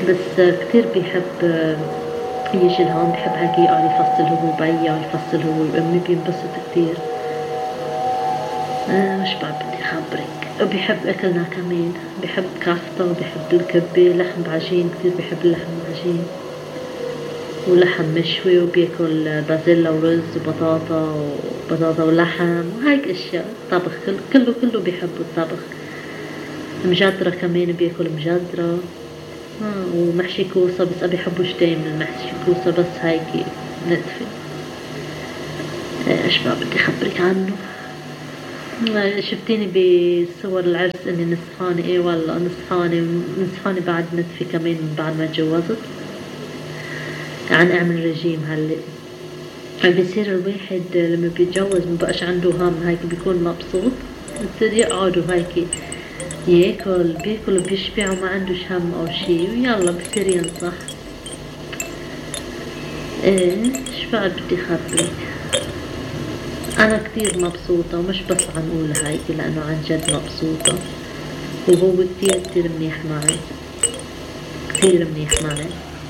بس كتير بيحب يجي لهون، بحب هيك يقعد يفصل هو وبيا، يفصل هو وأمي، بينبسط كتير. مش بعد بدي خبرك. بيحب أكلنا كمان، بيحب كفتة، بيحب الكبة، لحم بعجين، كتير بيحب اللحم بعجين ولحم مشوي، وبياكل بازيلا ورز وبطاطا ولحم وهيك اشياء. طبخ كله بيحب الطبخ. مجدرة كمان بياكل مجدرة. ومحشي كوسة، بس بيحبوش دايما المحشي كوسة، بس هيك نتفة. ايش بقى بدي خبرك عنه. شفتيني بصور العرس اني نصفانة؟ ايه والله نصفانة بعد نتفة كمان من بعد ما تجوزت. عن اعمل رجيم هلا. بيصير الواحد لما بيتجوز مبقاش عنده هم، هيك بيكون مبسوط، بصير يقعد وهيك بياكل وبيشبع وما عندوش هم او شي، ويلا بصير ينصح. ايش بعد بدي خبرك. انا كتير مبسوطة، ومش بس عم اقول هيك لانه عن جد مبسوطة، وهو كتير منيح معي، كتير منيح معي،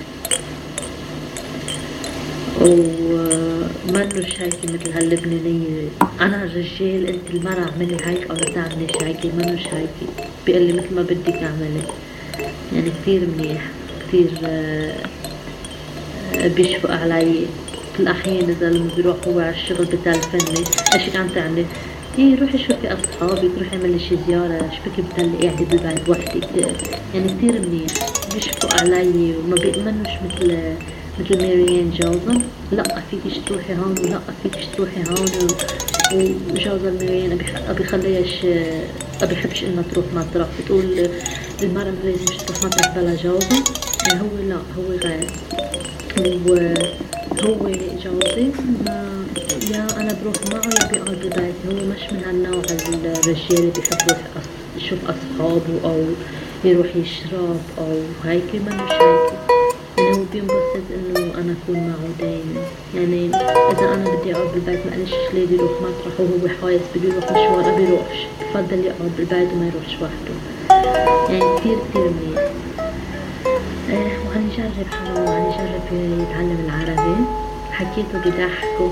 ومنوش هيك مثل هاللبنانية. انا الرجال، انت المرأة اعملي هيك او لا تعمليش هيك، منوش هيك. بيقلي مثل ما بدك اعملي. يعني كتير منيح، كتير بيشفق علي. في الأحيان إذا لما بيروح هو على الشغل بتلفني، إيش عم تعملي؟ إيه روحي شوفي أصحابك، روحي اعملي شي زيارة، شبكي بتضلي قاعدة بالبيت وحدك. يعني كتير منيح، بيشفقوا علي وما بيأمنوش مثل ماريان جوزا. لا فيكش تروحي هون، ولا فيكش تروحي هون. وجوزا ماريان أبيخليهاش، أبيحبش إنها تروح مطرح. بتقول المرأة ما لازمش تروح مطرح بلا جوزا. يعني هو لا، هو غير. وهو جوزي يا انا بروح معه يا بيقعد ببيتي. هو مش من هالنوع الرجال اللي بيحب يشوف اصحابه او يروح يشرب او هيك. منوش هيك. يعني هو بينبسط انه انا اكون معه دايما. يعني اذا انا بدي اقعد بالبيت ما قاليش ليه يروح مطرح وهو حايس بده يروح مشوار، ما بيروحش، بفضل يقعد بالبيت وما يروحش وحده. يعني كتير منيح. وهنجرب حلو، وهنجرب يتعلم العربي. حكيته بضحكه.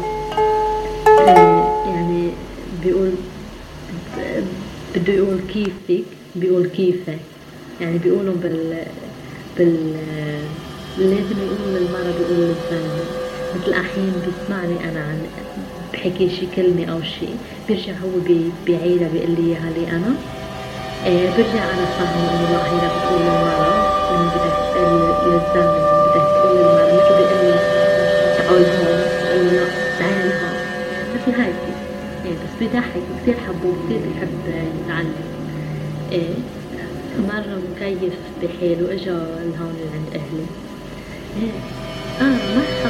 يعني بيقول بده يقول كيفك، بيقول كيفك. يعني بيقولوا بال لازم يقولوا للمرة، بيقولوا للزلمة. مثل أحيان بيسمعني أنا عن بحكي شي كلمة أو شي، بيرجع هو بيعيدها بيقول لي إياها لي أنا. برجع أنا فاهمة إنه لا، هي بتقول للمرة لما بدك للزلمة لما بدك تقول للمرة، مثل بيقول تعال هون، تقول له لا تعال هون، مثل هيك. بس بيضحك، كتير حبوب، كتير بيحب يتعلم. ايه مرة مكيف بحاله اجا لهون لعند اهلي. ايه مرحبا.